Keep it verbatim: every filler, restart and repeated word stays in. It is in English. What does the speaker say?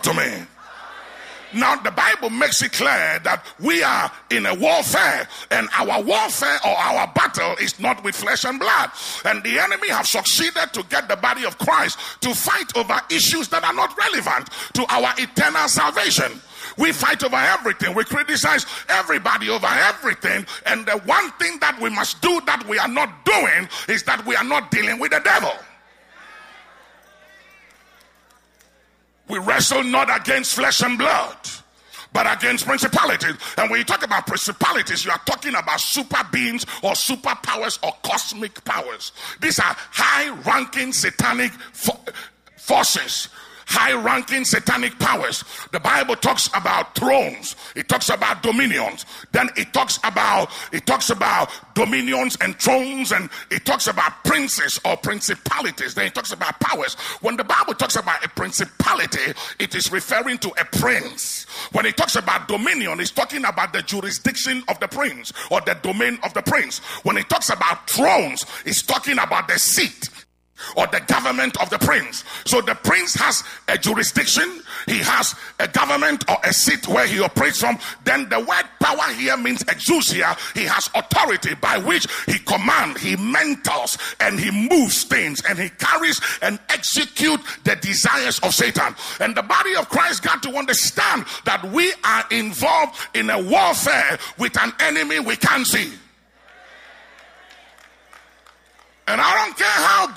to me. Now the Bible makes it clear that we are in a warfare, and our warfare or our battle is not with flesh and blood. And the enemy have succeeded to get the body of Christ to fight over issues that are not relevant to our eternal salvation. We fight over everything. We criticize everybody over everything. And the one thing that we must do that we are not doing is that we are not dealing with the devil. We wrestle not against flesh and blood, but against principalities. And when you talk about principalities, you are talking about super beings or superpowers or cosmic powers. These are high-ranking satanic fo- forces. High-ranking satanic powers. The Bible talks about thrones. It talks about dominions. Then it talks about it talks about dominions and thrones, and it talks about princes or principalities. Then it talks about powers. When the Bible talks about a principality, it is referring to a prince. When it talks about dominion, it's talking about the jurisdiction of the prince or the domain of the prince. When it talks about thrones, it's talking about the seat or the government of the prince. So the prince has a jurisdiction, he has a government or a seat where he operates from. Then the word power here means exousia. He has authority by which he commands, he mentors, and he moves things, and he carries and executes the desires of Satan. And the body of Christ got to understand that we are involved in a warfare with an enemy we can't see. And I don't care how